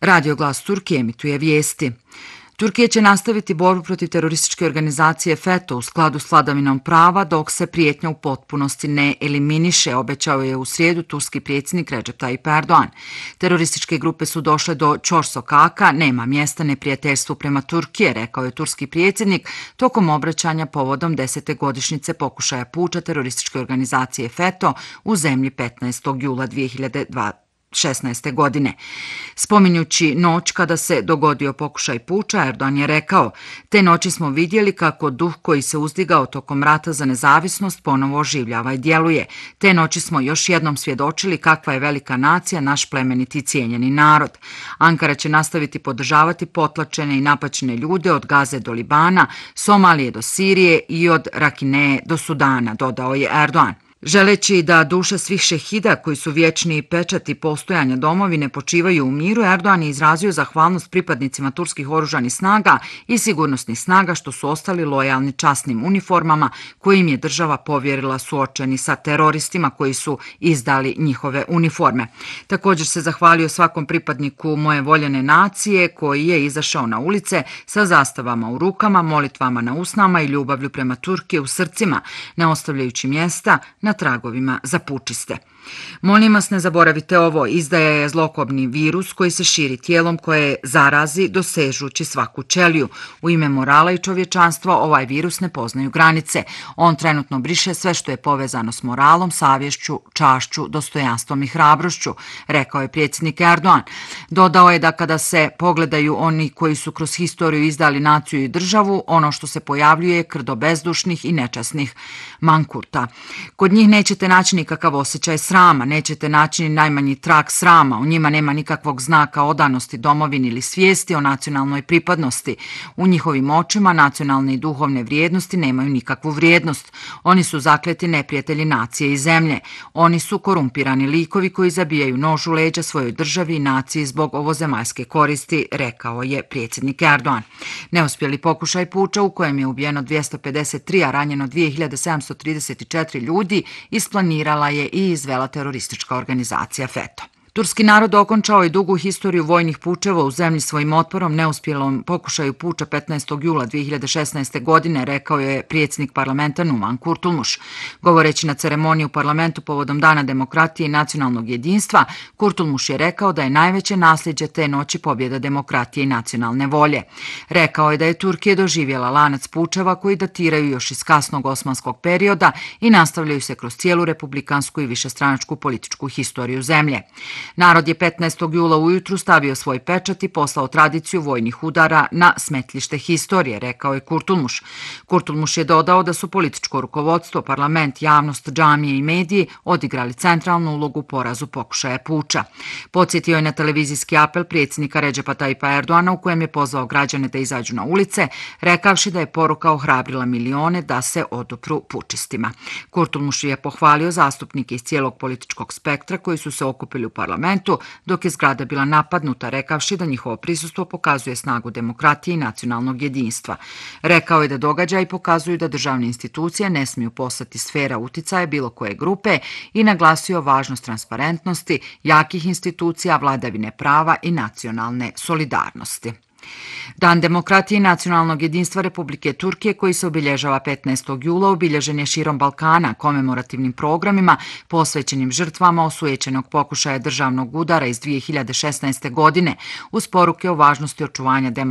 Radio Glas Turkije emituje vijesti. Turkija će nastaviti borbu protiv terorističke organizacije FETÖ u skladu s vladavinom prava dok se prijetnja u potpunosti ne eliminiše, obećao je u srijedu turski predsjednik Recep Tayyip Erdoğan. Terorističke grupe su došle do Ćor sokaka, nema mjesta neprijateljstvu prema Turkije, rekao je turski predsjednik tokom obraćanja povodom 10. godišnjice pokušaja puča terorističke organizacije FETÖ u zemlji 15. jula 2016. godine. Spominjući noć kada se dogodio pokušaj puča, Erdoğan je rekao: "Te noći smo vidjeli kako duh koji se uzdigao tokom rata za nezavisnost ponovo oživljava i djeluje. Te noći smo još jednom svjedočili kakva je velika nacija, naš plemeniti i cijenjeni narod. Ankara će nastaviti podržavati potlačene i napaćene ljude od Gaze do Libana, Somalije do Sirije i od Rakineje do Sudana", dodao je Erdoğan. Želeći da duše svih šehida koji su vječni pečati postojanja domovine počivaju u miru, Erdoğan je izrazio zahvalnost pripadnicima turskih oružanih snaga i sigurnosnih snaga što su ostali lojalni časnim uniformama koje im je država povjerila suočeni sa teroristima koji su izdali njihove uniforme. Također se zahvalio svakom pripadniku moje voljene nacije koji je izašao na ulice sa zastavama u rukama, molitvama na usnama i ljubavlju prema Turkiji u srcima, ne ostavljajući mjesta na tragovima za pučiste. "Molim vas, ne zaboravite ovo, izdaja je zlokobni virus koji se širi tijelom koje zarazi dosežući svaku ćeliju. U ime morala i čovječanstva ovaj virus ne poznaju granice. On trenutno briše sve što je povezano s moralom, savješću, čašću, dostojanstvom i hrabrošću", rekao je predsjednik Erdoğan. Dodao je da kada se pogledaju oni koji su kroz historiju izdali naciju i državu, ono što se pojavljuje je krdo bezdušnih i nečasnih mankurta. Kod njih nećete naći nikakav osjećaj srama, nećete naći ni najmanji trag srama, u njima nema nikakvog znaka odanosti domovini ili svijesti o nacionalnoj pripadnosti. U njihovim očima nacionalne i duhovne vrijednosti nemaju nikakvu vrijednost. Oni su zakleti neprijatelji nacije i zemlje. Oni su korumpirani likovi koji zabijaju nož u leđa svojoj državi i naciji zbog ovozemaljske koristi, rekao je predsjednik Erdoğan. Neuspjeli pokušaj puča u kojem je ubijeno 253, a ranjeno 2734 ljudi isplanirala je i izvela teroristička organizacija FETÖ. Turski narod okončao je dugu historiju vojnih pučeva u zemlji svojim otporom neuspjelom pokušaju puča 15. jula 2016. godine, rekao je predsjednik parlamenta Numan Kurtulmuš. Govoreći na ceremoniji u parlamentu povodom Dana demokratije i nacionalnog jedinstva, Kurtulmuš je rekao da je najveće nasljeđe te noći pobjeda demokratije i nacionalne volje. Rekao je da je Turkija doživjela lanac pučeva koji datiraju još iz kasnog osmanskog perioda i nastavljaju se kroz cijelu republikansku i višestranačku političku historiju zemlje. Narod je 15. jula ujutru stavio svoj pečat i poslao tradiciju vojnih udara na smetlište historije, rekao je Kurtulmuš. Kurtulmuš je dodao da su političko rukovodstvo, parlament, javnost, džamije i mediji odigrali centralnu ulogu u porazu pokušaja puča. Podsjetio je na televizijski apel predsjednika Recepa Tayyipa Erdoğana u kojem je pozvao građane da izađu na ulice, rekavši da je poruka ohrabrila milione da se odupru pučistima. Kurtulmuš je pohvalio zastupnike iz cijelog političkog spektra koji su se okupili u parlamentu dok je zgrada bila napadnuta, rekavši da njihovo prisustvo pokazuje snagu demokratije i nacionalnog jedinstva. Rekao je da događaji pokazuju da državne institucije ne smiju postati sfera uticaja bilo koje grupe i naglasio važnost transparentnosti, jakih institucija, vladavine prava i nacionalne solidarnosti. Dan demokratije i nacionalnog jedinstva Republike Turkije koji se obilježava 15. jula obilježen je širom Balkana komemorativnim programima posvećenim žrtvama osujećenog pokušaja državnog udara iz 2016. godine uz poruke o važnosti očuvanja demokratije